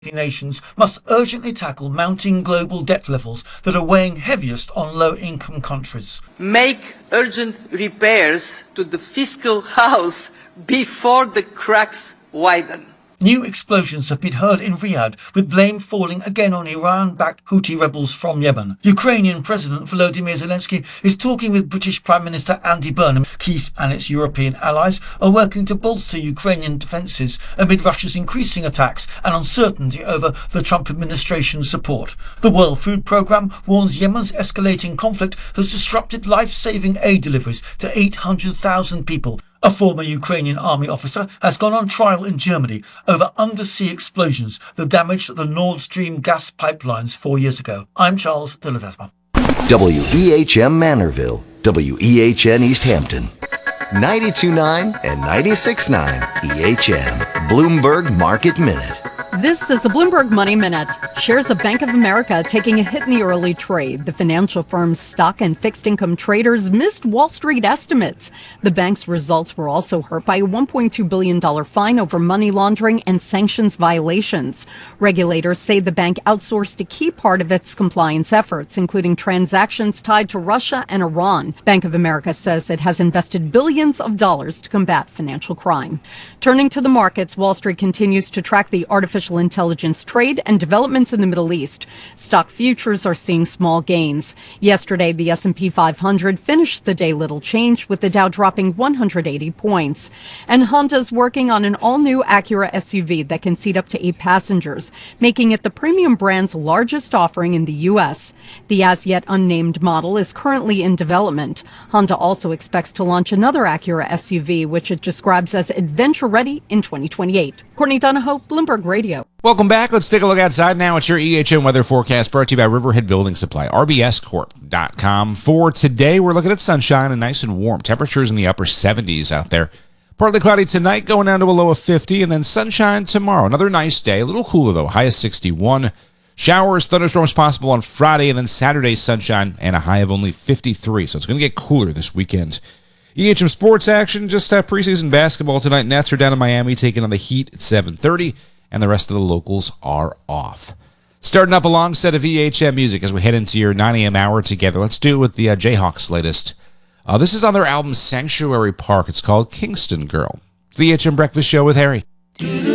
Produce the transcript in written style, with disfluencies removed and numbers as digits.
nations must urgently tackle mounting global debt levels that are weighing heaviest on low-income countries. Make urgent repairs to the fiscal house before the cracks widen. New explosions have been heard in Riyadh, with blame falling again on Iran-backed Houthi rebels from Yemen. Ukrainian President Volodymyr Zelensky is talking with British Prime Minister Andy Burnham. Kyiv and its European allies are working to bolster Ukrainian defences amid Russia's increasing attacks and uncertainty over the Trump administration's support. The World Food Programme warns Yemen's escalating conflict has disrupted life-saving aid deliveries to 800,000 people. A former Ukrainian army officer has gone on trial in Germany over undersea explosions that damaged the Nord Stream gas pipelines 4 years ago. I'm Charles de Ledesma. WEHM Manorville, WEHN East Hampton, 92.9 and 96.9 EHM, Bloomberg Market Minute. This is the Bloomberg Money Minute. Shares of Bank of America taking a hit in the early trade. The financial firm's stock and fixed income traders missed Wall Street estimates. The bank's results were also hurt by a $1.2 billion fine over money laundering and sanctions violations. Regulators say the bank outsourced a key part of its compliance efforts, including transactions tied to Russia and Iran. Bank of America says it has invested billions of dollars to combat financial crime. Turning to the markets, Wall Street continues to track the artificial intelligence trade and developments in the Middle East. Stock futures are seeing small gains. Yesterday, the S&P 500 finished the day little change, with the Dow dropping 180 points. And Honda's working on an all-new Acura SUV that can seat up to 8 passengers, making it the premium brand's largest offering in the U.S. The as-yet unnamed model is currently in development. Honda also expects to launch another Acura SUV, which it describes as adventure-ready, in 2028. Courtney Donahoe, Bloomberg Radio. Welcome back. Let's take a look outside now at your EHM weather forecast, brought to you by Riverhead Building Supply, rbscorp.com. For today, we're looking at sunshine and nice and warm. Temperatures in the upper 70s out there. Partly cloudy tonight, going down to a low of 50, and then sunshine tomorrow. Another nice day. A little cooler, though. High of 61. Showers, thunderstorms possible on Friday, and then Saturday, sunshine and a high of only 53. So it's going to get cooler this weekend. EHM sports action, just preseason basketball tonight. Nets are down in Miami, taking on the Heat at 7:30. And the rest of the locals are off. Starting up a long set of EHM music as we head into your 9 a.m. hour together. Let's do it with the Jayhawks' latest. This is on their album Sanctuary Park. It's called Kingston Girl. It's the EHM Breakfast Show with Harry.